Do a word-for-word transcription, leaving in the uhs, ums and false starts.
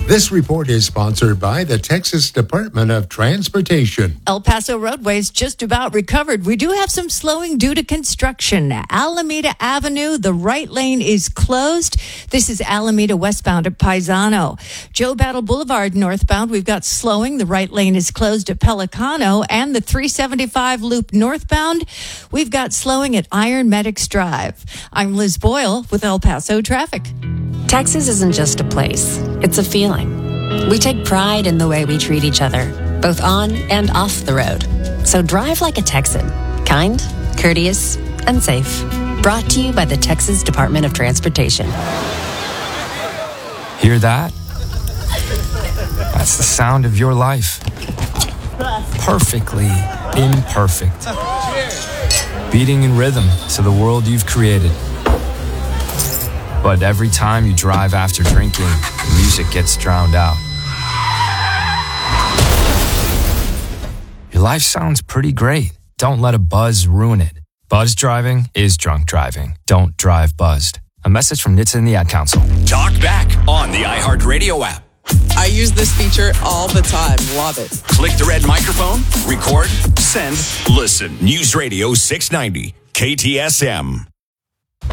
This report is sponsored by the Texas Department of Transportation. El Paso roadways just about recovered. We do have some slowing due to construction. Alameda Avenue, the right lane is closed. This is Alameda westbound at Paisano. Joe Battle Boulevard northbound, we've got slowing. The right lane is closed at Pelicano. And the three seventy-five loop northbound, we've got slowing at Iron Medics Drive. I'm Liz Boyle with El Paso Traffic. Texas isn't just a place, it's a feeling. We take pride in the way we treat each other, both on and off the road. So drive like a Texan, kind, courteous, and safe. Brought to you by the Texas Department of Transportation. Hear that? That's the sound of your life. Perfectly imperfect. Beating in rhythm to the world you've created. But every time you drive after drinking, the music gets drowned out. Your life sounds pretty great. Don't let a buzz ruin it. Buzz driving is drunk driving. Don't drive buzzed. A message from N H T S A and the Ad Council. Talk back on the iHeartRadio app. I use this feature all the time. Love it. Click the red microphone, record, send, listen. News Radio six ninety, K T S M.